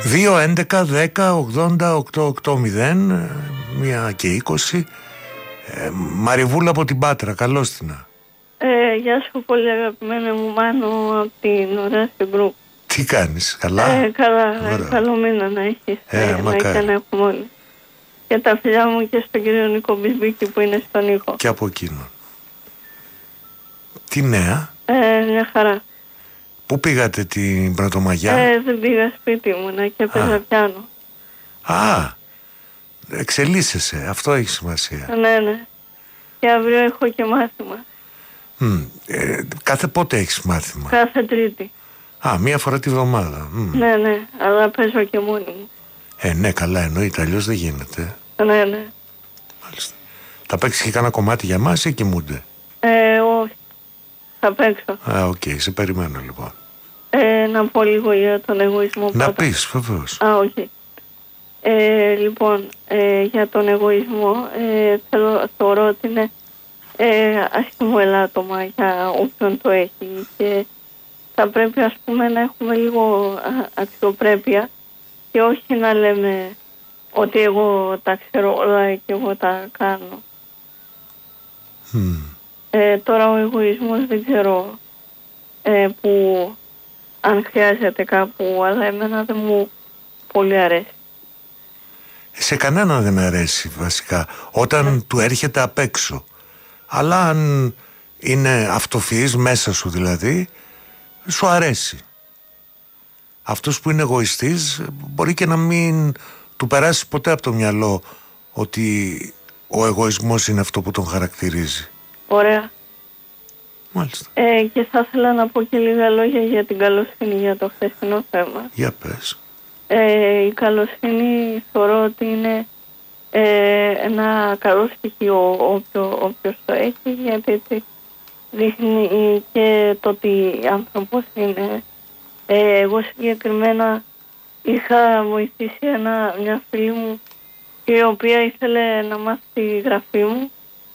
2-11-10-80-880, 1 και 20. Μαριβούλα από την Πάτρα, καλώς την. Γεια σου πολύ αγαπημένα μου Μάνο από την ωραία στην Γκρουπ. Τι κάνεις, καλά? Καλά, καλό μήνα να έχεις, να έχουμε όλοι. Και τα φιλιά μου και στον κύριο Νίκο Μπισμπίκη που είναι στον ήχο. Και από εκείνον. Τι νέα? Μια χαρά. Πού πήγατε την Πρωτομαγιά? Δεν πήγα σπίτι μου και έπαιζα πιάνο. Εξελίσσεσαι, αυτό έχει σημασία. Ναι. Και αύριο έχω και μάθημα. Κάθε πότε έχεις μάθημα? Κάθε Τρίτη. Μία φορά τη βδομάδα. Ναι, αλλά παίζω και μόνη μου. Ναι, καλά, εννοείται, αλλιώς δεν γίνεται. Ναι. Μάλιστα. Θα παίξεις και κάνα κομμάτι για μας ή κοιμούνται? Όχι. Θα παίξω. Οκ, σε περιμένω λοιπόν. Να πω λίγο για τον εγωισμό. Να πεις, βεβαίως. Όχι. Λοιπόν, για τον εγωισμό θεωρώ ότι είναι άσχημο ελάττωμα για όποιον το έχει και θα πρέπει ας πούμε να έχουμε λίγο αξιοπρέπεια και όχι να λέμε ότι εγώ τα ξέρω όλα και εγώ τα κάνω. Τώρα ο εγωισμός δεν ξέρω που αν χρειάζεται κάπου, αλλά εμένα δεν μου πολύ αρέσει. Σε κανέναν δεν αρέσει βασικά όταν του έρχεται απ' έξω. Αλλά αν είναι αυτοφυής μέσα σου δηλαδή, σου αρέσει. Αυτός που είναι εγωιστής μπορεί και να μην του περάσει ποτέ από το μυαλό ότι ο εγωισμός είναι αυτό που τον χαρακτηρίζει. Ωραία. Μάλιστα. Και θα ήθελα να πω και λίγα λόγια για την καλοσύνη, για το χθεσινό θέμα. Για πες. Η καλοσύνη θεωρώ ότι είναι ένα καλό στοιχείο όποιος το έχει, γιατί δείχνει και το ότι άνθρωπος είναι. Εγώ συγκεκριμένα είχα βοηθήσει μια φίλη μου η οποία ήθελε να μάθει τη γραφή μου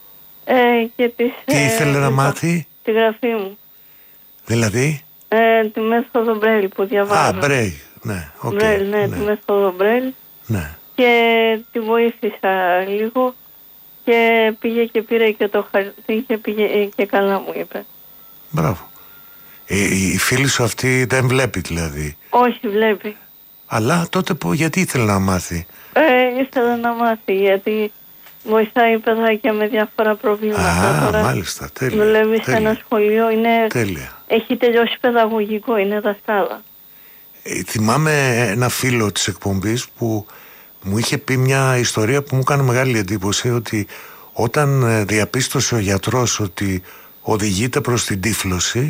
και της, τι ήθελε να μάθει? Τη γραφή μου. Δηλαδή? Τη μέθοδο Μπρέιλ που διαβάζω. Μπρέιλ, ναι. Μπρέιλ, ναι, τη μέθοδο Μπρέιλ. Ναι. Και τη βοήθησα λίγο και πήγε και πήρε και το χαρτί και πήγε και καλά μου είπε. Μπράβο. Η φίλη σου αυτή δεν βλέπει δηλαδή? Όχι, βλέπει. Αλλά τότε γιατί ήθελε να μάθει? Ήθελε να μάθει γιατί βοηθάει παιδάκια με διάφορα προβλήματα. Τώρα μάλιστα, τέλεια. Δουλεύει σε ένα σχολείο, τέλεια. Έχει τελειώσει παιδαγωγικό, είναι δασκάλα. Θυμάμαι ένα φίλο της εκπομπής που μου είχε πει μια ιστορία που μου έκανε μεγάλη εντύπωση, ότι όταν διαπίστωσε ο γιατρός ότι οδηγείται προς την τύφλωση,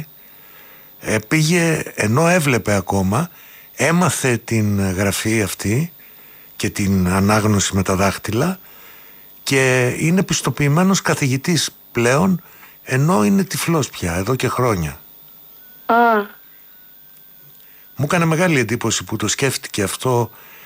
πήγε, ενώ έβλεπε ακόμα, έμαθε την γραφή αυτή και την ανάγνωση με τα δάχτυλα και είναι πιστοποιημένος καθηγητής πλέον, ενώ είναι τυφλός πια εδώ και χρόνια. Μου έκανε μεγάλη εντύπωση που το σκέφτηκε αυτό